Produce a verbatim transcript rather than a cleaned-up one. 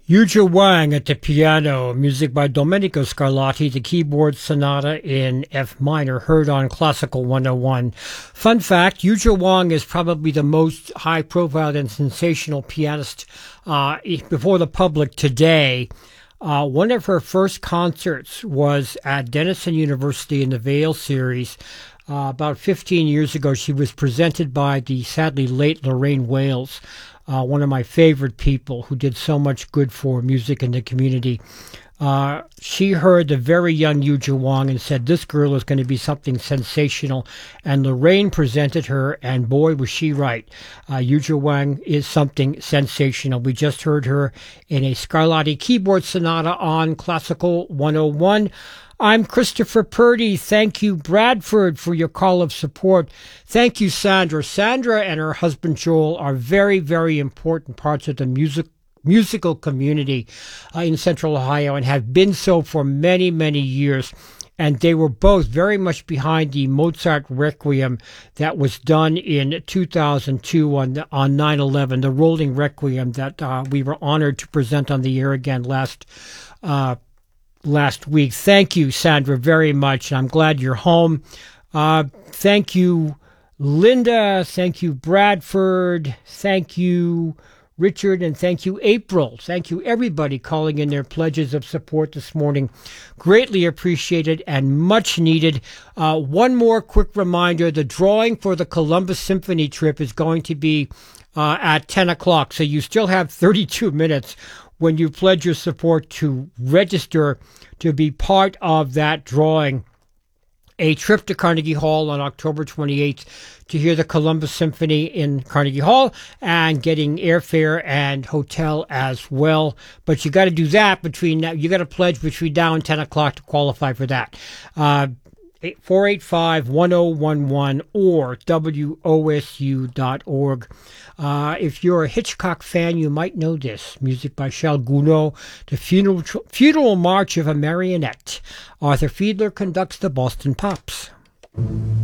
Yuja Wang at the piano, music by Domenico Scarlatti, the keyboard sonata in F minor, heard on Classical one oh one. Fun fact, Yuja Wang is probably the most high-profile and sensational pianist uh, before the public today. Uh, one of her first concerts was at Denison University in the Veil series. Uh, about fifteen years ago, she was presented by the sadly late Lorraine Wales, uh, one of my favorite people who did so much good for music in the community. Uh, she heard the very young Yuja Wang and said, this girl is going to be something sensational. And Lorraine presented her, and boy, was she right. Uh, Yuja Wang is something sensational. We just heard her in a Scarlatti keyboard sonata on Classical one oh one. I'm Christopher Purdy. Thank you, Bradford, for your call of support. Thank you, Sandra. Sandra and her husband, Joel, are very, very important parts of the music musical community uh, in Central Ohio and have been so for many, many years. And they were both very much behind the Mozart Requiem that was done in two thousand two on on nine eleven, the rolling Requiem that uh, we were honored to present on the air again last uh last week. Thank you, Sandra, very much. I'm glad you're home. Uh, thank you, Linda. Thank you, Bradford. Thank you, Richard. And thank you, April. Thank you, everybody calling in their pledges of support this morning. Greatly appreciated and much needed. Uh, one more quick reminder. The drawing for the Columbus Symphony trip is going to be uh, at ten o'clock. So you still have thirty-two minutes when you pledge your support to register to be part of that drawing. A trip to Carnegie Hall on October twenty-eighth to hear the Columbus Symphony in Carnegie Hall and getting airfare and hotel as well. But you got to do that between now. You got to pledge between now and ten o'clock to qualify for that. Uh, four eight five, one oh one one or W O S U dot org. Uh, if you're a Hitchcock fan, you might know this. Music by Charles Gounod, the funeral, funeral March of a Marionette. Arthur Fiedler conducts the Boston Pops.